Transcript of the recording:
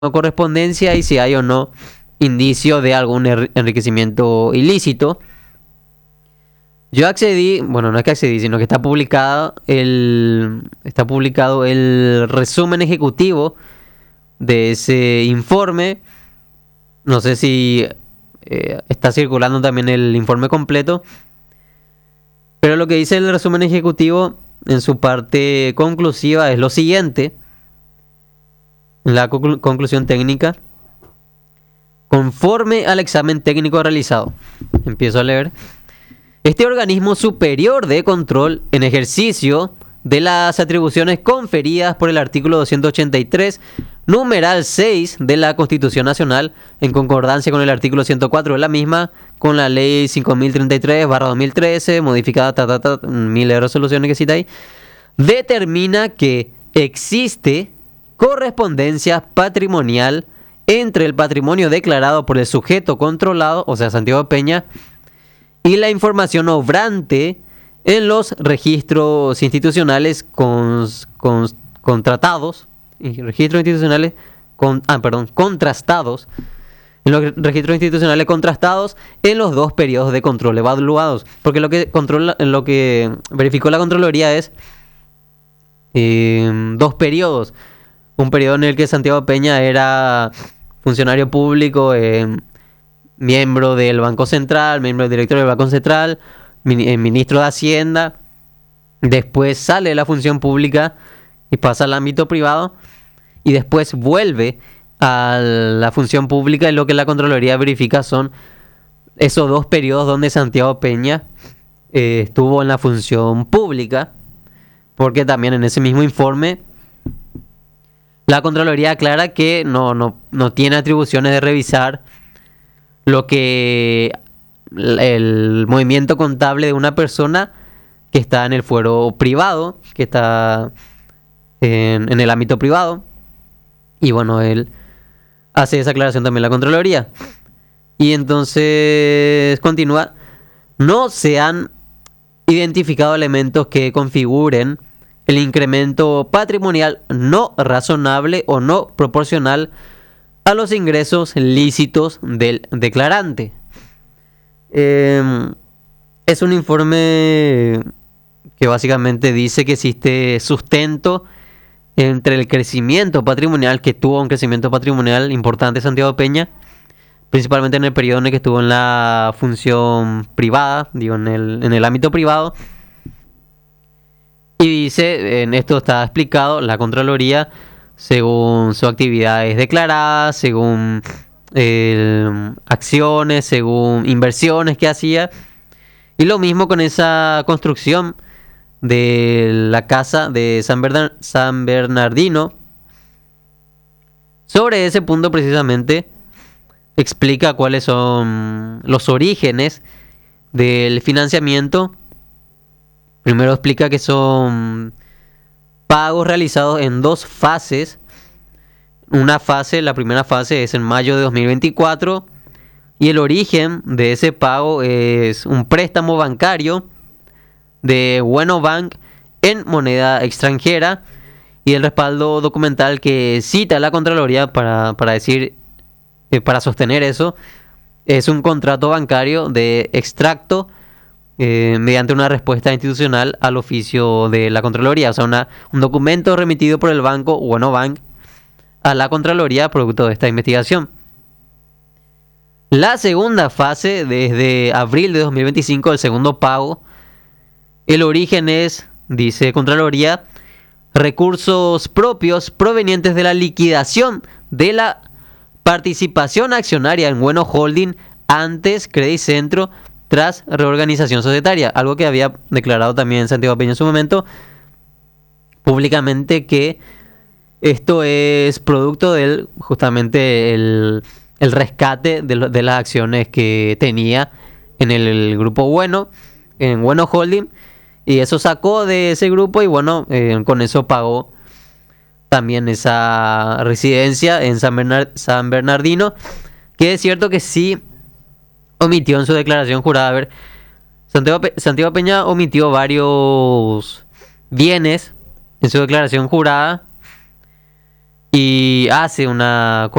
correspondencia y si hay o no indicio de algún enriquecimiento ilícito. Yo accedí, bueno, no es que accedí, sino que está publicado el resumen ejecutivo de ese informe. No sé si está circulando también el informe completo, pero lo que dice el resumen ejecutivo en su parte conclusiva es lo siguiente. La conclusión técnica: conforme al examen técnico realizado, empiezo a leer, este organismo superior de control, en ejercicio de las atribuciones conferidas por el artículo 283, numeral 6 de la Constitución Nacional, en concordancia con el artículo 104 de la misma, con la ley 5033/2013, modificada, miles de resoluciones que cita ahí, determina que existe correspondencia patrimonial entre el patrimonio declarado por el sujeto controlado, o sea, Santiago Peña, y la información obrante en los registros institucionales contratados, registros institucionales contrastados, en los registros institucionales contrastados en los dos periodos de control evaluados, porque lo que verificó la Contraloría es dos periodos. Un periodo en el que Santiago Peña era funcionario público, miembro del Banco Central, miembro del directorio del Banco Central, ministro de Hacienda. Después sale de la función pública y pasa al ámbito privado, y después vuelve a la función pública, y lo que la Contraloría verifica son esos dos periodos donde Santiago Peña estuvo en la función pública, porque también en ese mismo informe la Contraloría aclara que no tiene atribuciones de revisar lo que el movimiento contable de una persona que está en el fuero privado, que está en el ámbito privado. Y bueno, él hace esa aclaración también la Contraloría. Y entonces continúa: no se han identificado elementos que configuren el incremento patrimonial no razonable o no proporcional a los ingresos lícitos del declarante. Es un informe que básicamente dice que existe sustento entre el crecimiento patrimonial, que tuvo un crecimiento patrimonial importante Santiago Peña, principalmente en el periodo en el que estuvo en la función privada, digo, en el ámbito privado. Y dice, en esto está explicado, la Contraloría, según sus actividades declaradas, según acciones, según inversiones que hacía. Y lo mismo con esa construcción de la casa de San Bernardino. Sobre ese punto precisamente explica cuáles son los orígenes del financiamiento. Primero explica que son pagos realizados en dos fases. La primera fase es en mayo de 2024, y el origen de ese pago es un préstamo bancario de Bueno Bank en moneda extranjera, y el respaldo documental que cita la Contraloría para sostener eso es un contrato bancario de extracto mediante una respuesta institucional al oficio de la Contraloría, o sea, un documento remitido por el banco Bueno Bank a la Contraloría producto de esta investigación. La segunda fase, desde abril de 2025, el segundo pago, el origen es, dice Contraloría, recursos propios provenientes de la liquidación de la participación accionaria en Bueno Holding, antes Credit Centro, tras reorganización societaria, algo que había declarado también Santiago Peña en su momento públicamente, que esto es producto del justamente el rescate de las acciones que tenía en el grupo Bueno, en Bueno Holding, y eso sacó de ese grupo, y bueno, con eso pagó también esa residencia en San Bernardino, que es cierto que sí omitió en su declaración jurada. A ver, Santiago Peña omitió varios bienes en su declaración jurada, y hace una